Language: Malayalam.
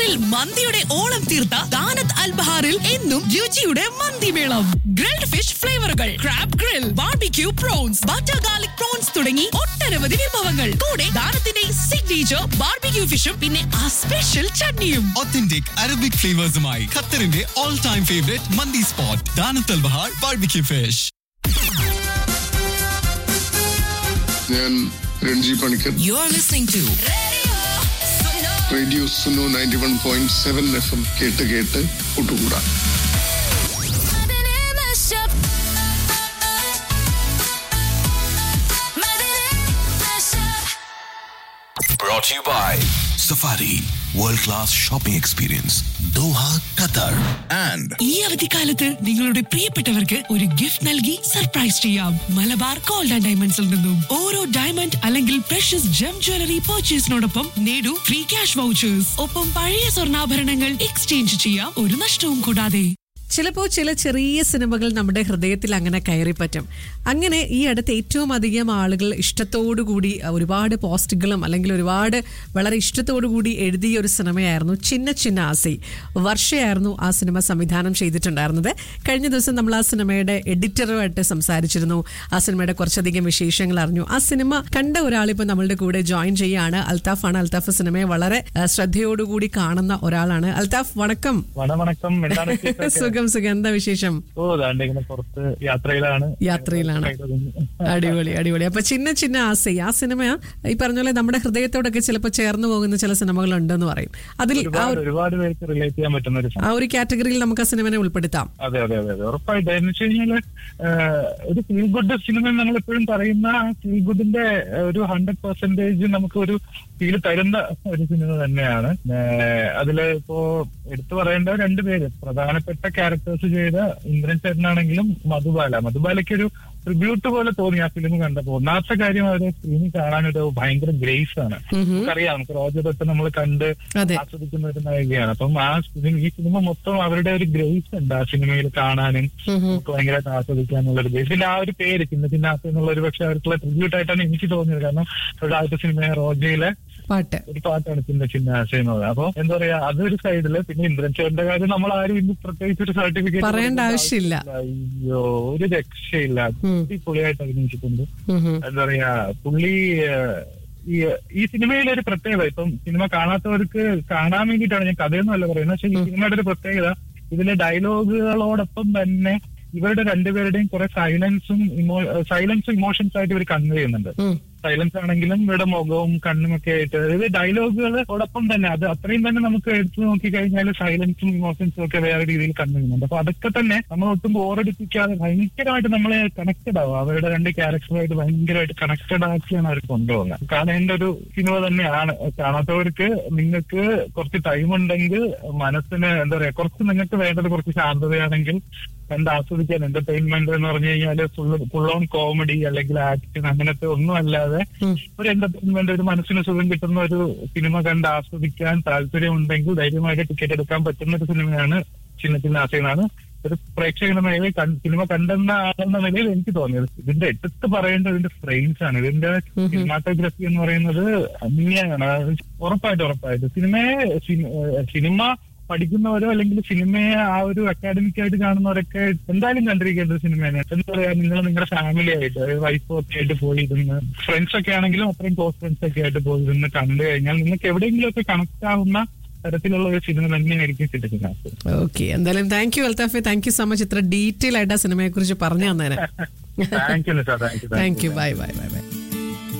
ഖത്തറിൽ മന്തിയുടെ ഓളം തീർത്ത ദാനത്ത് അൽ ബഹാറിൽ എന്നും രുചിയുടെ മന്തിമേളം. Grilled fish ഫ്ലേവറുകൾ, crab grill, barbecue prawns, butter garlic prawns തുടങ്ങി ഒട്ടനവധി വിഭവങ്ങൾ. കൂടെ ദാനത്തിന്റെ സിഗ്നേച്ചർ ബാർബിക്യൂ ഫിഷും പിന്നെ ആ സ്പെഷ്യൽ ചട്നിയും. Authentic Arabic flavors-മായി ഖത്തറിന്റെ all time favorite മന്തി സ്പോട്ട് ദാനത്ത് അൽ ബഹാർ ബാർബിക്യൂ ഫിഷ്. ഞാൻ Ranji Panicker. You are listening to radio Suno 91.7 FM കേട്ട് കൂട്ടുകൂടാ. Brought to you by Safari World Class Shopping Experience Doha, Qatar and ഈ അവധിക്കാലത്ത് നിങ്ങളുടെ പ്രിയപ്പെട്ടവർക്ക് ഒരു ഗിഫ്റ്റ് നൽകി സർപ്രൈസ് ചെയ്യാം. മലബാർ ഗോൾഡ് ആൻഡ് ഡയമണ്ട്സിൽ നിന്നും ഓരോ ഡയമണ്ട് അല്ലെങ്കിൽ പ്രഷ്യസ് ജം ജ്വല്ലറി പർച്ചേസിനോടൊപ്പം നേടൂ ഫ്രീ ക്യാഷ് വൗച്ചേഴ്സ്. ഒപ്പം പഴയ സ്വർണ്ണാഭരണങ്ങൾ എക്സ്ചേഞ്ച് ചെയ്യാം, ഒരു നഷ്ടവും കൂടാതെ. ചിലപ്പോൾ ചില ചെറിയ സിനിമകൾ നമ്മുടെ ഹൃദയത്തിൽ അങ്ങനെ കയറിപ്പറ്റും. അങ്ങനെ ഈ അടുത്ത് ഏറ്റവും അധികം ആളുകൾ ഇഷ്ടത്തോടുകൂടി ഒരുപാട് പോസ്റ്റുകളും അല്ലെങ്കിൽ ഒരുപാട് വളരെ ഇഷ്ടത്തോടുകൂടി എഴുതിയ ഒരു സിനിമയായിരുന്നു ചിന്ന ചിന്ന ആസൈ. വർഷയായിരുന്നു ആ സിനിമ സംവിധാനം ചെയ്തിട്ടുണ്ടായിരുന്നത്. കഴിഞ്ഞ ദിവസം നമ്മൾ ആ സിനിമയുടെ എഡിറ്ററുമായിട്ട് സംസാരിച്ചിരുന്നു. ആ സിനിമയുടെ കുറച്ചധികം വിശേഷങ്ങൾ അറിഞ്ഞു. ആ സിനിമ കണ്ട ഒരാളിപ്പോൾ നമ്മളുടെ കൂടെ ജോയിൻ ചെയ്യുകയാണ്. അൽത്താഫാണ്. അൽത്താഫ് സിനിമയെ വളരെ ശ്രദ്ധയോടുകൂടി കാണുന്ന ഒരാളാണ്. അൽത്താഫ്, വണക്കം. സുഖം. എന്താ വിശേഷം? പുറത്ത് യാത്രയിലാണ്. അടിപൊളി. അപ്പൊ ചിന്ന ചിന്ന ആസൈ, ആ സിനിമ ഈ പറഞ്ഞ പോലെ നമ്മുടെ ഹൃദയത്തോടൊക്കെ ചിലപ്പോൾ ചേർന്ന് പോകുന്ന ചില സിനിമകൾ ഉണ്ടെന്ന് പറയും. അതിൽ ഒരുപാട് പേർക്ക് റിലേറ്റ് ചെയ്യാൻ പറ്റുന്ന ആ ഒരു കാറ്റഗറിയിൽ നമുക്ക് ആ സിനിമയെ ഉൾപ്പെടുത്താം. അതെ ഉറപ്പായിട്ടും. എന്ന് വെച്ച് കഴിഞ്ഞാല് ഒരു ഫീൽ ഗുഡ് സിനിമ നമ്മൾ എപ്പോഴും പറയുന്ന ഫീൽ ഗുഡിന്റെ ഒരു 100% നമുക്ക് ഒരു ഫീൽ തരുന്ന ഒരു സിനിമ തന്നെയാണ്. അതില് ഇപ്പോ എടുത്തു പറയേണ്ട രണ്ടുപേര് പ്രധാനപ്പെട്ട ക്യാരക്ടേഴ്സ് ചെയ്ത ഇന്ദ്രൻ ചേട്ടനാണെങ്കിലും മധുബാലയ്ക്ക് ഒരു ട്രിബ്യൂട്ട് പോലെ തോന്നി ആ ഫിലിം കണ്ടപ്പോ. ഒന്നാമത്തെ കാര്യം അവരെ സ്ക്രീനിൽ കാണാനൊരു ഭയങ്കര ഗ്രേസ് ആണ്. നമുക്കറിയാം, നമുക്ക് റോജ തൊട്ട് നമ്മൾ കണ്ട് ആസ്വദിക്കുന്ന ഒരു നായികയാണ്. അപ്പം ഈ സിനിമ മൊത്തം അവരുടെ ഒരു ഗ്രേസ് ഉണ്ട് ആ സിനിമയിൽ കാണാനും നമുക്ക് ഭയങ്കരമായിട്ട് ആസ്വദിക്കാനുള്ള ഒരു ഗ്രേസ്. പിന്നെ ആ ഒരു പേര് ചിന്ന ചിന്ന ആസൈ എന്നുള്ള ഒരു പക്ഷെ അവർക്കുള്ള ട്രിബ്യൂട്ട് ആയിട്ടാണ് എനിക്ക് തോന്നിയത്. കാരണം അവരുടെ ആദ്യത്തെ സിനിമ റോജയിലെ ഒരു പാട്ടാണ് ചിന്ന ചിന്ന ആസൈ എന്നുള്ളത്. അപ്പൊ എന്താ പറയാ, അതൊരു സൈഡില്. പിന്നെ ഇന്ദ്രൻ ചേട്ടന്റെ കാര്യം നമ്മൾ ആരും ഇന്ന് പ്രത്യേകിച്ച് ഒരു സർട്ടിഫിക്കറ്റ് പറയേണ്ട ആവശ്യമില്ല. അയ്യോ, ഒരു രക്ഷയില്ല. പുള്ളിയായിട്ട് അഭിനയിച്ചിട്ടുണ്ട്. എന്താ പറയാ, പുള്ളി ഈ സിനിമയിലെ ഒരു പ്രത്യേകത, ഇപ്പം സിനിമ കാണാത്തവർക്ക് കാണാൻ വേണ്ടിയിട്ടാണ് ഞാൻ കഥയൊന്നും അല്ല പറയുന്നത്. പക്ഷെ ഈ സിനിമയുടെ ഒരു പ്രത്യേകത, ഇതിലെ ഡയലോഗുകളോടൊപ്പം തന്നെ ഇവരുടെ രണ്ടുപേരുടെയും കുറെ സൈലൻസും ഇമോഷൻസ് ആയിട്ട് ഇവർ കൺവേ ചെയ്യുന്നുണ്ട്. സൈലൻസ് ആണെങ്കിലും ഇവരുടെ മുഖവും കണ്ണും ഒക്കെ ആയിട്ട്, അതായത് ഡയലോഗുകളോടൊപ്പം തന്നെ അത് അത്രയും തന്നെ നമുക്ക് എടുത്തു നോക്കി കഴിഞ്ഞാൽ സൈലൻസും ഇമോഷൻസും ഒക്കെ വേറെ രീതിയിൽ കണ്ടു ചെയ്യുന്നുണ്ട്. അപ്പൊ അതൊക്കെ തന്നെ നമ്മൾ ഒട്ടും ബോറടിപ്പിക്കാതെ ഭയങ്കരമായിട്ട് നമ്മളെ കണക്റ്റഡ് ആവും. അവരുടെ രണ്ട് ക്യാരക്ടറുമായിട്ട് ഭയങ്കരമായിട്ട് കണക്റ്റഡ് ആക്കിയാണ് അവർ കൊണ്ടുപോകുന്നത്. കാണേണ്ട ഒരു സിനിമ തന്നെയാണ്. കാണാത്തവർക്ക് നിങ്ങൾക്ക് കുറച്ച് ടൈം ഉണ്ടെങ്കിൽ മനസ്സിന് എന്താ പറയാ, കുറച്ച് നിങ്ങൾക്ക് വേണ്ടത് കുറച്ച് ശാന്തതയാണെങ്കിൽ കണ്ട് ആസ്വദിക്കാൻ. എന്റർടൈൻമെന്റ് എന്ന് പറഞ്ഞു കഴിഞ്ഞാൽ ഫുൾ ഓൺ കോമഡി അല്ലെങ്കിൽ ആക്ഷൻ അങ്ങനത്തെ ഒന്നും അല്ലാതെ ഒരു എന്റർടൈൻമെന്റ്, ഒരു മനസ്സിന് സുഖം കിട്ടുന്ന ഒരു സിനിമ കണ്ട് ആസ്വദിക്കാൻ താല്പര്യമുണ്ടെങ്കിൽ ധൈര്യമായിട്ട് ടിക്കറ്റ് എടുക്കാൻ പറ്റുന്ന ഒരു സിനിമയാണ് ചിന്ന ചിന്ന ആസൈ എന്നാണ് ഒരു പ്രേക്ഷകന നിലയിൽ സിനിമ കണ്ടെന്ന ആളെന്ന നിലയിൽ എനിക്ക് തോന്നിയത്. ഇതിന്റെ എടുത്ത് പറയേണ്ടത് ഇതിന്റെ ഫ്രെയിംസ് ആണ്. ഇതിന്റെ സിനിമാറ്റോഗ്രഫി എന്ന് പറയുന്നത് അന്യാണ്. ഉറപ്പായിട്ട് സിനിമ പഠിക്കുന്നവരോ അല്ലെങ്കിൽ സിനിമയെ ആ ഒരു അക്കാഡമിക് ആയിട്ട് കാണുന്നവരൊക്കെ എന്തായാലും കണ്ടിരിക്കേണ്ട ഒരു സിനിമയാണ്. എന്താ പറയാ, നിങ്ങളുടെ ഫാമിലി ആയിട്ട്, വൈഫും ഒക്കെ ആയിട്ട് പോയിരുന്ന്, ഫ്രണ്ട്സ് ഒക്കെ ആണെങ്കിലും അത്രയും ക്ലോസ് ഫ്രണ്ട്സ് ഒക്കെ ആയിട്ട് പോയിരുന്ന് കണ്ടു കഴിഞ്ഞാൽ നിങ്ങൾക്ക് എവിടെയെങ്കിലും ഒക്കെ കണക്ട് ആവുന്ന തരത്തിലുള്ള ഒരു സിനിമ തന്നെയായിരിക്കും കിട്ടുന്നത്. ഓക്കെ, എന്തായാലും thank you അൽത്താഫെ. Thank you so much ഇത്ര ഡീറ്റെയിൽ ആയിട്ട് ആ സിനിമയെ കുറിച്ച് പറഞ്ഞു തന്നേനെ. Thank you. Thank you. By.